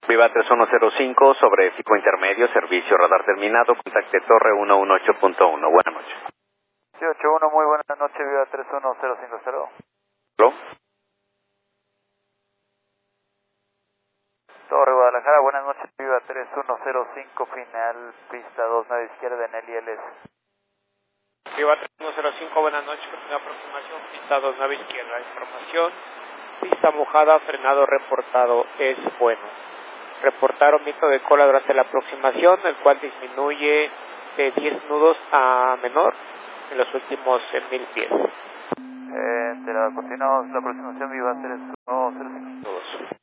Viva 3105 sobre Fico Intermedio, servicio radar terminado, contacte Torre 118.1. Buenas noches. Sí, 81, muy buenas noches, Viva 31050. ¿Aló? Torre Guadalajara, buenas noches, Viva 3105, final, pista 2, nave izquierda en LS. Viva 3105, buenas noches, continúa aproximación, pista 2, nave izquierda, información, pista mojada, frenado reportado, es bueno. Reportaron mito de cola durante la aproximación, el cual disminuye de 10 nudos a menor en los últimos 1000 pies. Continuamos la aproximación, Viva 3105.